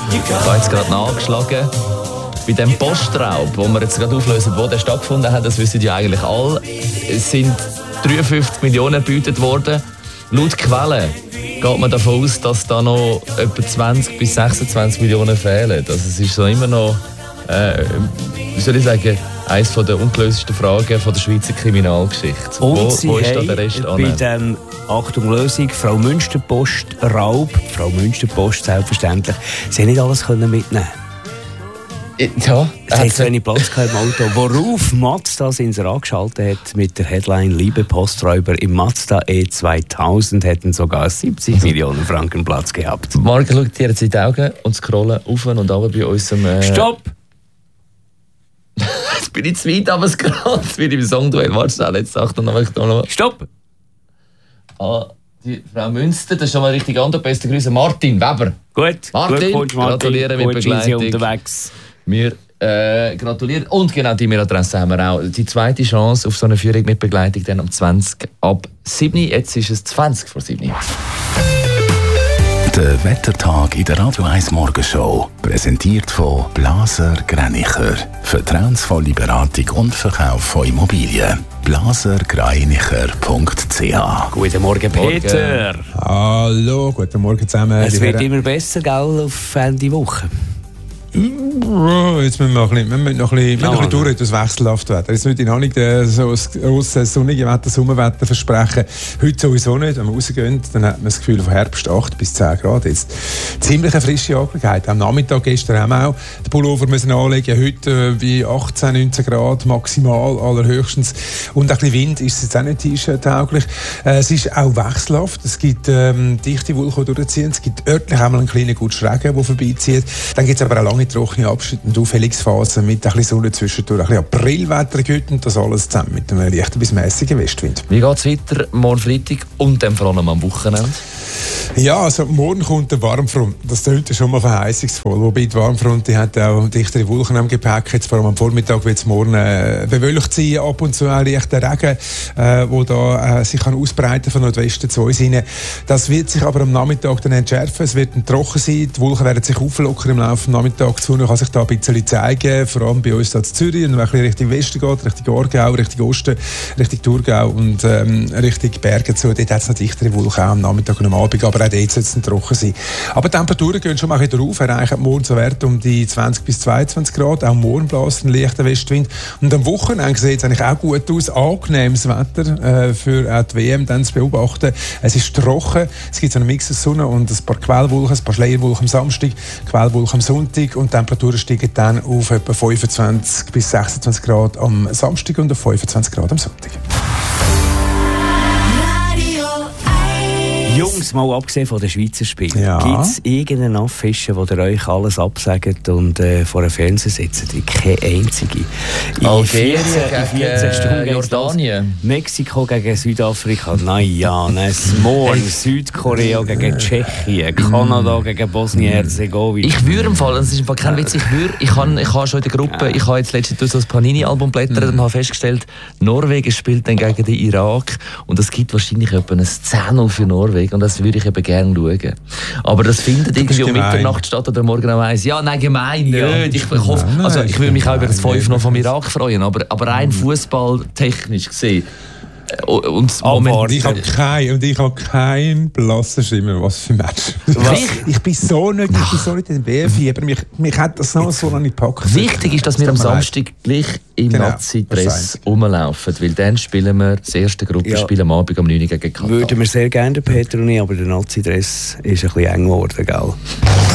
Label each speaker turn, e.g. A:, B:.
A: Ich habe jetzt gerade nachgeschlagen. Bei dem Postraub, wo wir jetzt gerade auflösen, wo der stattgefunden hat, das wissen ja eigentlich alle, es sind 53 Millionen erbeutet worden. Laut Quellen geht man davon aus, dass da noch etwa 20 bis 26 Millionen fehlen. Also es ist so immer noch, wie soll ich sagen, eines der ungelösten Fragen von der Schweizer Kriminalgeschichte.
B: Und
A: wo ist da der Rest
B: bei dem, Achtung Lösung, Frau Münsterpost Raub, Frau Münsterpost selbstverständlich, sie haben nicht alles mitnehmen.
A: Ja,
B: es hat wenig Platz im Auto. Worauf Mazda das Inserat geschaltet hat mit der Headline «Liebe Posträuber», im Mazda E2000 hätten sogar 70 Millionen Franken Platz gehabt.
A: Morgen schaut dir jetzt in die Augen und scrollen auf und runter bei unserem...
B: Stopp!
A: Jetzt bin ich zu weit, aber es gerade wie im Songduell. Warte schnell, jetzt sag dann noch.
B: Stopp!
A: Die Frau Münster, das ist schon mal richtig an. Beste Grüße, Martin Weber.
B: Gut,
A: Martin,
B: Martin.
A: Gratulieren mit Begleitung.
B: Unterwegs.
A: Wir gratulieren. Und genau die E-Mail-Adresse haben wir auch. Die zweite Chance auf so eine Führung mit Begleitung dann um 20 ab 7. Jetzt ist es 20 vor 7.
C: Der Wettertag in der Radio 1 Morgenshow. Präsentiert von Blaser Greinicher. Vertrauensvolle Beratung und Verkauf von Immobilien. blasergreinicher.ch.
B: Guten Morgen, Peter.
D: Hallo, guten Morgen zusammen.
B: Es wird immer besser, gell, auf Ende Woche.
D: Jetzt müssen wir noch ein bisschen durch das wechselhafte Wetter. Jetzt würde ich noch nicht so ein grosses sonnige Wetter, Sommerwetter versprechen. Heute sowieso nicht. Wenn wir rausgehen, dann hat man das Gefühl von Herbst 8 bis 10 Grad. Jetzt ziemlich eine frische Angelegenheit. Am Nachmittag gestern haben wir auch den Pullover müssen anlegen. Heute bei 18, 19 Grad maximal, allerhöchstens. Und ein bisschen Wind ist jetzt auch nicht T-Shirt-tauglich. Es ist auch wechselhaft. Es gibt dichte Wolken, die durchziehen. Es gibt örtlich einmal einen kleinen Gutschregen, der vorbeizieht. Dann gibt es aber auch lange trockene Abschnitte und Aufhellungsphasen mit ein bisschen Sonne zwischendurch, ein bisschen Aprilwetter und das alles zusammen mit einem leichten bis mäßigen Westwind.
A: Wie geht es weiter morgen Freitag und dann vor allem am Wochenende?
D: Ja, also morgen kommt der Warmfront. Das tönt schon mal verheißungsvoll. Wobei die Warmfront die hat auch dichtere Wolken am Gepäck. Jetzt vor allem am Vormittag wird es morgen bewölkt sein, ab und zu auch leichter Regen, wo da sich kann ausbreiten von Nordwesten zu uns rein. Das wird sich aber am Nachmittag dann entschärfen. Es wird dann trocken sein. Die Wolken werden sich auflockern im Laufe des Nachmittags. Die Sonne kann sich da ein bisschen zeigen, vor allem bei uns in Zürich. Und wenn man Richtung Westen geht, Richtung Aargau, Richtung Osten, Richtung Thurgau und Richtung Berge zu, dort hat es noch dichtere Wolken auch am Nachmittag und am Abend. Aber auch dort soll es trocken sein. Aber die Temperaturen gehen schon mal wieder rauf, erreichen morgen so Werte um die 20 bis 22 Grad. Auch morgen bläst ein leichter Westwind. Und am Wochenende sieht es eigentlich auch gut aus. Angenehmes Wetter für auch die WM dann zu beobachten. Es ist trocken. Es gibt so einen Mix aus Sonne und ein paar Quellwolken, ein paar Schleierwolken am Samstag, Quellwolken am Sonntag und die Temperaturen steigen dann auf etwa 25 bis 26 Grad am Samstag und auf 25 Grad am Sonntag.
B: Jungs, mal abgesehen von den Schweizer Spielen,
D: ja.
B: Gibt es irgendeinen Affische, wo ihr euch alles absagt und vor dem Fernseher sitzt? Keine einzige.
A: Algerien gegen Jordanien.
B: Mexiko gegen Südafrika, morgen Südkorea gegen Tschechien, Kanada gegen Bosnien-Herzegowina.
A: Ich würde im Fall, das ist im Fall kein Witz, ich habe schon in der Gruppe, ich habe jetzt letztens durch so ein Panini-Album blättert und habe festgestellt, Norwegen spielt dann gegen den Irak und es gibt wahrscheinlich etwa ein 10-0 für Norwegen und das würde ich eben gerne schauen. Aber das findet irgendwie um Mitternacht statt oder morgen um 1. Ja, nein, gemein nicht. Ich hoffe, also ich würde mich auch über das 5 noch vom Irak freuen, aber rein fußballtechnisch gesehen. Und
D: ich habe keinen blassen Schimmer, was für Match. Ich bin so nicht in den WM-Fieber. Mich hat das noch so noch nicht gepackt.
A: Wichtig ist, dass wir am Samstag gleich im Nazi-Dress rumlaufen, weil dann spielen wir das erste Gruppenspiel am Abend um 9 gegen Katar.
B: Würden wir sehr gerne, Peter und ich, aber der Nazi-Dress ist ein bisschen eng geworden, gell?